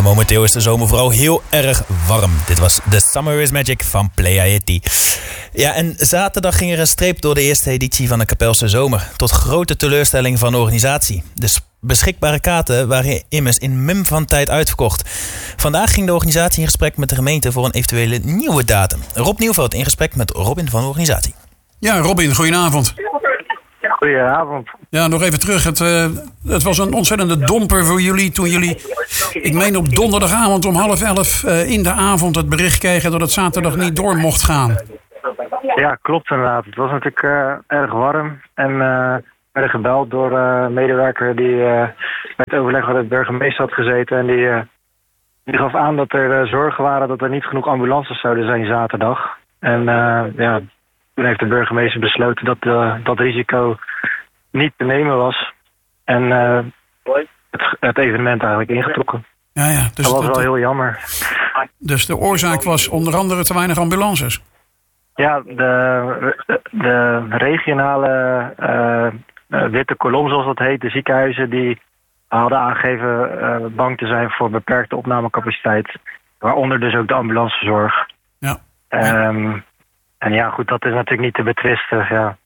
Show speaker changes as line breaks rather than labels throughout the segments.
momenteel is de zomer vooral heel erg warm. Dit was The Summer is Magic van Playa Yeti. Ja, en zaterdag ging er een streep door de eerste editie van de Kapelse Zomer. Tot grote teleurstelling van de organisatie. De beschikbare kaarten waren immers in mum van tijd uitverkocht. Vandaag ging de organisatie in gesprek met de gemeente voor een eventuele nieuwe datum. Rob Nieuwveld in gesprek met Robin van de organisatie.
Ja, Robin, goedenavond.
Goedenavond.
Ja, nog even terug. Het was een ontzettende domper voor jullie toen jullie, ik meen op donderdagavond om 10:30 in de avond het bericht kregen dat het zaterdag niet door mocht gaan.
Ja, klopt inderdaad. Het was natuurlijk erg warm en werden gebeld door een medewerker die met overleg met de burgemeester had gezeten. En die gaf aan dat er zorgen waren dat er niet genoeg ambulances zouden zijn zaterdag. En ja, toen heeft de burgemeester besloten dat dat risico niet te nemen was. En het evenement eigenlijk ingetrokken.
Ja, dus
dat was wel heel jammer.
Dus de oorzaak was onder andere te weinig ambulances?
Ja, de regionale witte kolom, zoals dat heet, de ziekenhuizen, die hadden aangegeven bang te zijn voor beperkte opnamecapaciteit. Waaronder dus ook de ambulancezorg.
Ja.
En ja, goed, dat is natuurlijk niet te betwisten. Ja,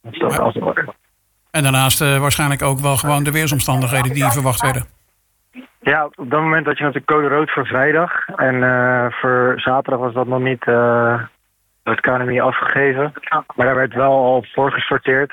En daarnaast waarschijnlijk ook wel gewoon de weersomstandigheden die verwacht werden.
Ja, op dat moment had je natuurlijk code rood voor vrijdag. En voor zaterdag was dat nog niet door het KNMI afgegeven. Maar daar werd wel al voor gesorteerd.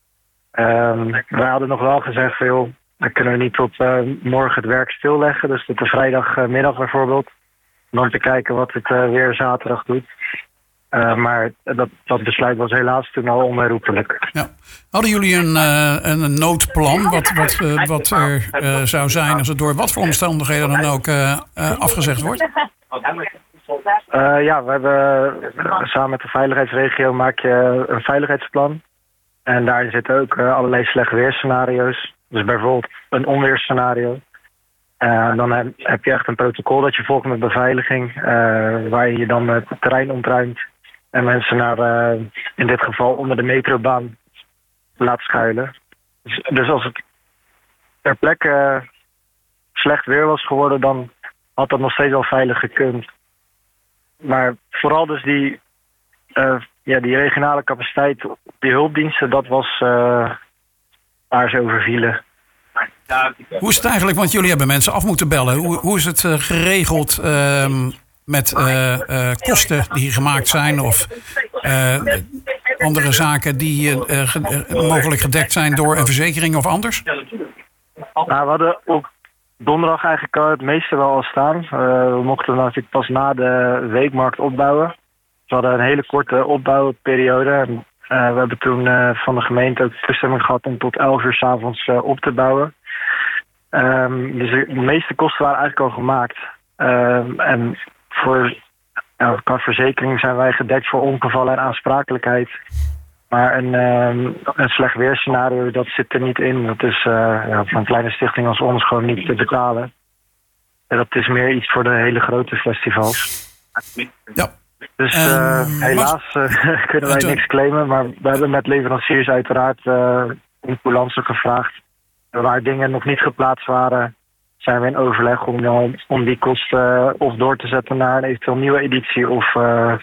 Wij hadden nog wel gezegd van, joh, dan kunnen we niet tot morgen het werk stilleggen. Dus tot de vrijdagmiddag bijvoorbeeld. Om dan te kijken wat het weer zaterdag doet. Maar dat besluit was helaas toen al onherroepelijk.
Ja. Hadden jullie een noodplan wat er zou zijn als het door wat voor omstandigheden dan ook afgezegd wordt?
Ja, we hebben samen met de veiligheidsregio maak je een veiligheidsplan. En daarin zitten ook allerlei slechte weerscenario's. Dus bijvoorbeeld een onweersscenario. Dan heb je echt een protocol dat je volgt met beveiliging. Waar je dan het terrein ontruimt. En mensen naar, in dit geval onder de metrobaan, laat schuilen. Dus als het ter plekke slecht weer was geworden, dan had dat nog steeds wel veilig gekund. Maar vooral dus die regionale capaciteit, die hulpdiensten, dat was waar ze over vielen.
Hoe is het eigenlijk, want jullie hebben mensen af moeten bellen. Hoe is het geregeld met kosten die gemaakt zijn of andere zaken die mogelijk gedekt zijn door een verzekering of anders?
Nou, we hadden op donderdag eigenlijk al het meeste wel al staan. We mochten natuurlijk pas na de weekmarkt opbouwen. We hadden een hele korte opbouwperiode. We hebben toen van de gemeente ook toestemming gehad om tot 11:00 's avonds op te bouwen. Dus de meeste kosten waren eigenlijk al gemaakt. En qua verzekering zijn wij gedekt voor ongevallen en aansprakelijkheid. Maar een slecht weerscenario, dat zit er niet in. Dat is voor een kleine stichting als ons gewoon niet te betalen. En dat is meer iets voor de hele grote festivals.
Ja.
Dus helaas kunnen wij niks claimen. Maar we hebben met leveranciers uiteraard om coulance gevraagd. Waar dingen nog niet geplaatst waren, zijn we in overleg om die kosten of door te zetten naar een eventueel nieuwe editie. Of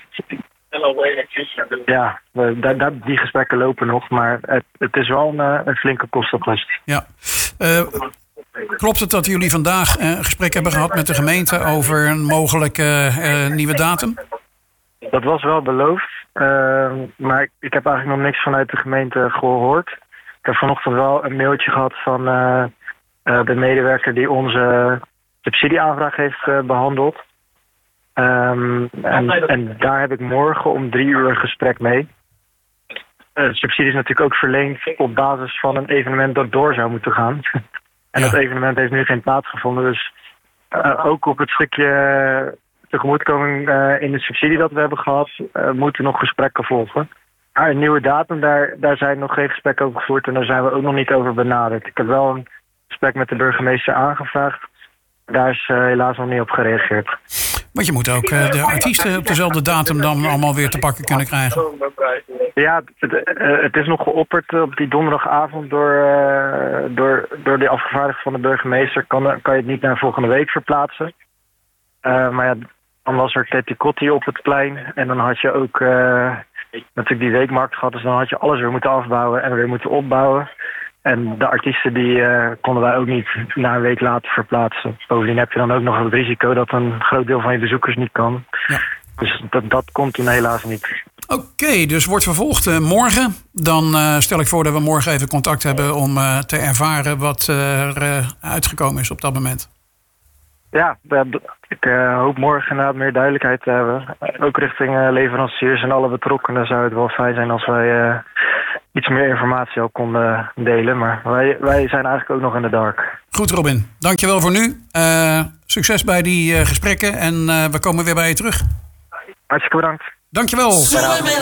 die gesprekken lopen nog. Maar het is wel een flinke kostenpost.
Ja. Klopt het dat jullie vandaag een gesprek hebben gehad met de gemeente over een mogelijke nieuwe datum?
Dat was wel beloofd. Maar ik heb eigenlijk nog niks vanuit de gemeente gehoord. Ik heb vanochtend wel een mailtje gehad van de medewerker die onze subsidieaanvraag heeft behandeld. En daar heb ik morgen om 3:00 een gesprek mee. De subsidie is natuurlijk ook verleend op basis van een evenement dat door zou moeten gaan. En dat evenement heeft nu geen plaatsgevonden. Dus ook op het stukje tegemoetkoming in de subsidie dat we hebben gehad, moeten nog gesprekken volgen. Maar een nieuwe datum, daar zijn nog geen gesprekken over gevoerd en daar zijn we ook nog niet over benaderd. Ik heb wel een gesprek met de burgemeester aangevraagd. Daar is helaas nog niet op gereageerd.
Want je moet ook de artiesten op dezelfde datum dan allemaal weer te pakken kunnen krijgen.
Ja, het is nog geopperd op die donderdagavond door de afgevaardigde van de burgemeester. Kan je het niet naar volgende week verplaatsen. Maar ja, dan was er Teti Kotti op het plein. En dan had je ook natuurlijk die weekmarkt gehad. Dus dan had je alles weer moeten afbouwen en weer moeten opbouwen. En de artiesten die konden wij ook niet na een week later verplaatsen. Bovendien heb je dan ook nog het risico dat een groot deel van je bezoekers niet kan. Ja. Dus dat komt toen helaas niet.
Oké, dus wordt vervolgd morgen. Dan stel ik voor dat we morgen even contact hebben om te ervaren wat er uitgekomen is op dat moment.
Ja, ik hoop morgen inderdaad meer duidelijkheid te hebben. Ook richting leveranciers en alle betrokkenen zou het wel fijn zijn als wij iets meer informatie al konden delen. Maar wij zijn eigenlijk ook nog in de dark.
Goed, Robin. Dankjewel voor nu. Succes bij die gesprekken en we komen weer bij je terug.
Hartstikke bedankt.
Dankjewel.